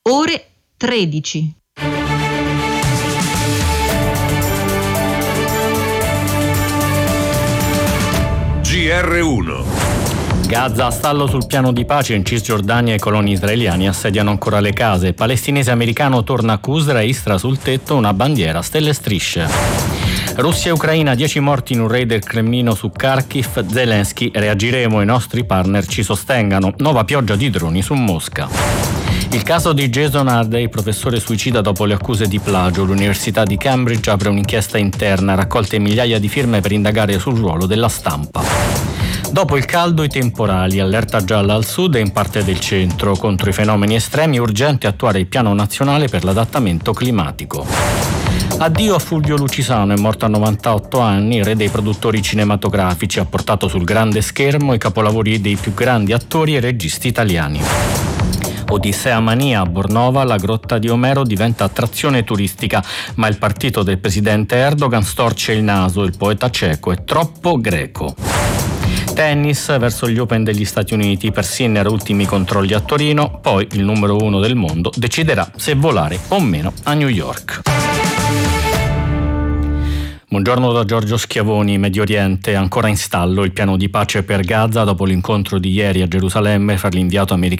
ore 13. GR1. Gaza a stallo sul piano di pace, in Cisgiordania i coloni israeliani assediano ancora le case. Palestinese americano torna a Qusra e istra sul tetto una bandiera a stelle e strisce. Russia e Ucraina, 10 morti in un raid del Cremlino su Kharkiv. Zelensky, reagiremo, i nostri partner ci sostengano. Nuova pioggia di droni su Mosca. Il caso di Jason Hardey, professore suicida dopo le accuse di plagio. L'Università di Cambridge apre un'inchiesta interna, raccolte migliaia di firme per indagare sul ruolo della stampa. Dopo il caldo i temporali, allerta gialla al sud e in parte del centro. Contro i fenomeni estremi è urgente attuare il piano nazionale per l'adattamento climatico. Addio a Fulvio Lucisano, è morto a 98 anni, re dei produttori cinematografici, ha portato sul grande schermo i capolavori dei più grandi attori e registi italiani. Odissea Mania a Bornova, la grotta di Omero diventa attrazione turistica, ma il partito del presidente Erdogan storce il naso, il poeta ceco è troppo greco. Tennis, verso gli Open degli Stati Uniti, per Sinner ultimi controlli a Torino, poi il numero 1 del mondo deciderà se volare o meno a New York. Buongiorno da Giorgio Schiavoni. Medio Oriente, ancora in stallo il piano di pace per Gaza dopo l'incontro di ieri a Gerusalemme fra l'inviato americano